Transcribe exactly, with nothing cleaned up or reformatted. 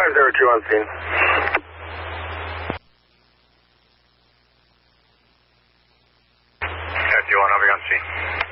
five zero two on scene. fifty-one, I'll be on scene.